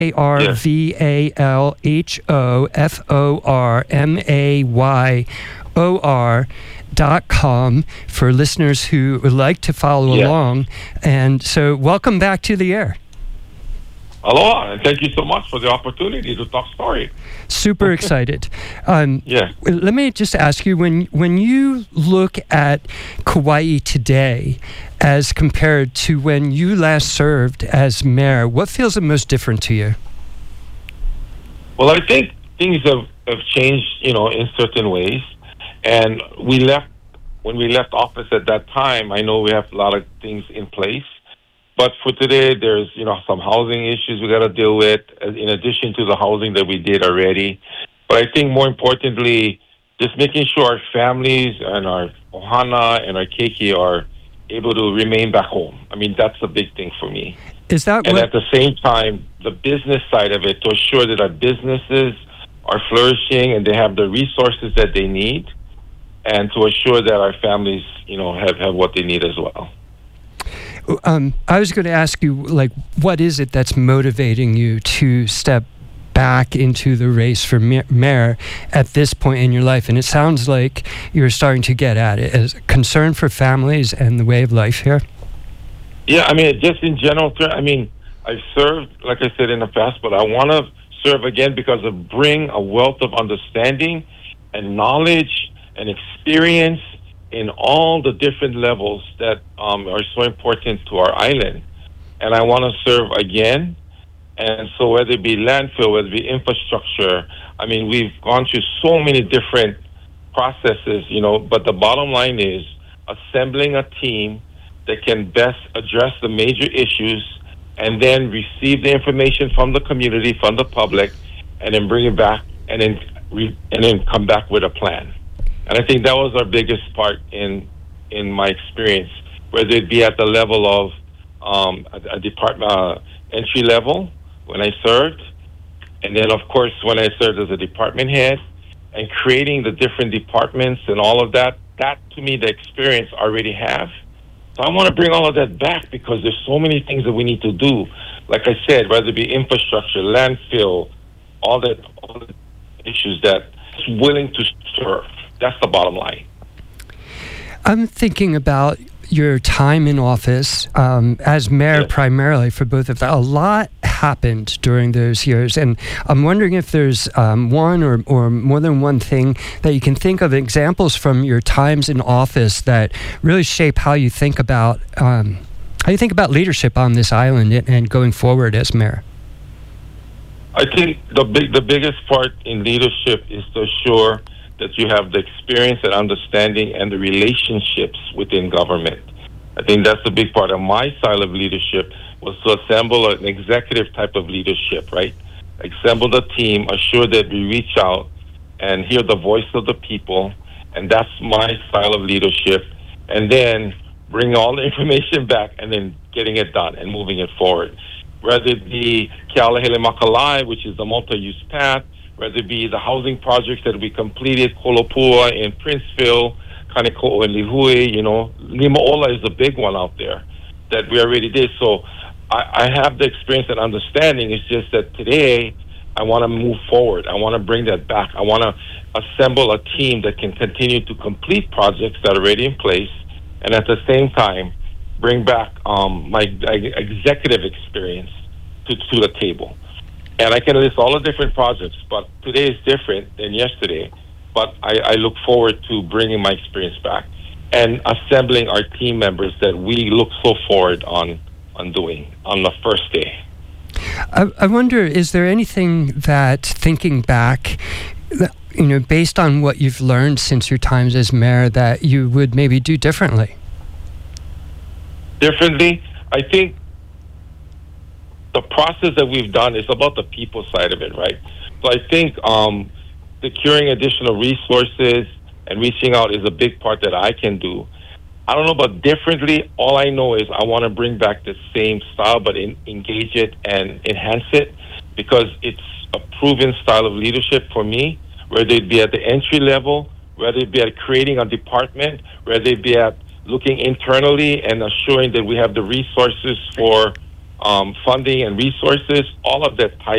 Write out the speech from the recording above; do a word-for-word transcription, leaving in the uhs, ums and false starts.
A R V A L H O F O R M A Y O R dot com for listeners who would like to follow yeah. along. And so welcome back to the air. Aloha, and thank you so much for the opportunity to talk story. Super excited. Um, yeah. Let me just ask you, when when you look at Kauai today as compared to when you last served as mayor, what feels the most different to you? Well, I think things have, have changed, you know, in certain ways. And we left, when we left office at that time, I know we have a lot of things in place. But for today, there's, you know, some housing issues we got to deal with, in addition to the housing that we did already. But I think more importantly, just making sure our families and our ohana and our keiki are able to remain back home. I mean, that's a big thing for me. Is that and what... at the same time, the business side of it, to assure that our businesses are flourishing and they have the resources that they need, and to assure that our families, you know, have, have what they need as well. Um, I was going to ask you, like, what is it that's motivating you to step back into the race for mayor at this point in your life? And it sounds like you're starting to get at it. As concern for families and the way of life here? Yeah, I mean, just in general, I mean, I've served, like I said, in the past, but I want to serve again because of bring a wealth of understanding and knowledge and experience in all the different levels that um, are so important to our island. And I want to serve again. And so whether it be landfill, whether it be infrastructure, I mean, we've gone through so many different processes, you know, but the bottom line is assembling a team that can best address the major issues and then receive the information from the community, from the public, and then bring it back and then re- and then come back with a plan. And I think that was our biggest part in in my experience, whether it be at the level of um, a, a department uh, entry level when I served, and then of course when I served as a department head, and creating the different departments and all of that. That to me, the experience I already have. So I want to bring all of that back because there's so many things that we need to do. Like I said, whether it be infrastructure, landfill, all that, all the issues that is willing to serve. That's the bottom line. I'm thinking about your time in office um, as mayor, yeah. primarily for both of them. A lot happened during those years, and I'm wondering if there's um, one or, or more than one thing that you can think of, examples from your times in office that really shape how you think about um, how you think about leadership on this island and, and going forward as mayor. I think the big, the biggest part in leadership is to assure that you have the experience and understanding and the relationships within government. I think that's the big part of my style of leadership, was to assemble an executive type of leadership, right? Assemble the team, assure that we reach out and hear the voice of the people, and that's my style of leadership. And then bring all the information back and then getting it done and moving it forward. Whether it be Kealahele Makalai, which is the multi-use path, whether it be the housing projects that we completed, Kolopua in Princeville, Kaneko'o and Lihue, you know, Limaola is a big one out there that we already did. So I, I have the experience and understanding. It's just that today I want to move forward. I want to bring that back. I want to assemble a team that can continue to complete projects that are already in place, and at the same time bring back um, my executive experience to, to the table. And I can list all the different projects, but today is different than yesterday. But I, I look forward to bringing my experience back and assembling our team members that we look so forward on, on doing on the first day. I, I wonder, is there anything that, thinking back, you know, based on what you've learned since your times as mayor, that you would maybe do differently? Differently? I think the process that we've done is about the people side of it, right? So I think um, securing additional resources and reaching out is a big part that I can do. I don't know about differently. All I know is I want to bring back the same style, but in, engage it and enhance it, because it's a proven style of leadership for me, whether it be at the entry level, whether it be at creating a department, whether it be at looking internally and assuring that we have the resources for um, funding and resources. All of that ties